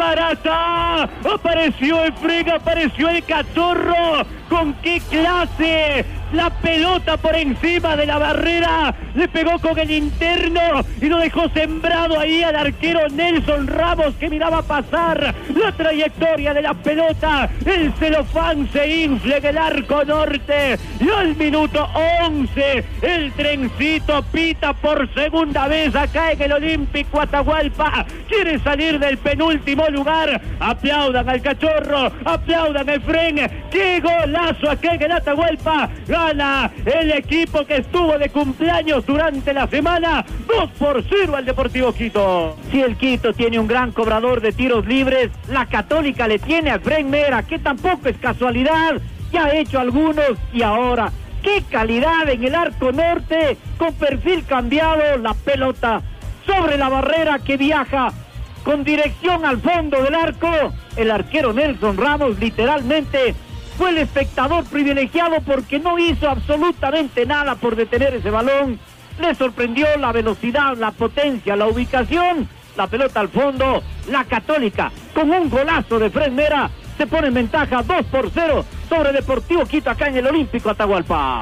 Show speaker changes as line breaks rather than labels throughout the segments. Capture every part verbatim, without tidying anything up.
¡Taratá! Apareció Efren, apareció el Cachorro. ¿Con qué clase? La pelota por encima de la barrera, le pegó con el interno y lo dejó sembrado ahí al arquero Nelson Ramos, que miraba pasar la trayectoria de la pelota. El celofán se infla en el arco norte y al minuto once el trencito pita por segunda vez acá en el Olímpico Atahualpa. Quiere salir del penúltimo lugar. Aplaudan al Cachorro, aplaudan a Efren. ¡Qué golazo acá en el Atahualpa! Gana el equipo que estuvo de cumpleaños durante la semana. dos por cero al Deportivo Quito.
Si el Quito tiene un gran cobrador de tiros libres, la Católica le tiene a Efren Mera, que tampoco es casualidad. Ya ha hecho algunos y ahora, ¡qué calidad en el arco norte! Con perfil cambiado, la pelota sobre la barrera que viaja con dirección al fondo del arco. El arquero Nelson Ramos literalmente fue el espectador privilegiado porque no hizo absolutamente nada por detener ese balón. Le sorprendió la velocidad, la potencia, la ubicación. La pelota al fondo. La Católica, con un golazo de Efren Mera, se pone en ventaja dos por cero sobre Deportivo Quito acá en el Olímpico Atahualpa.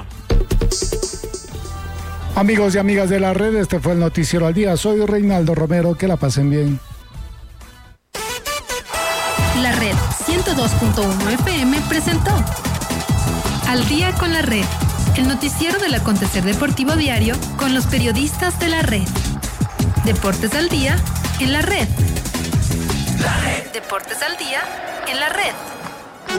Amigos y amigas de la red, este fue el Noticiero al Día. Soy Reinaldo Romero, que la pasen bien.
La Red ciento dos punto uno F M presentó Al Día con la Red, el noticiero del acontecer deportivo diario con los periodistas de la red. Deportes al Día en la red. La Red. Deportes al Día en la red.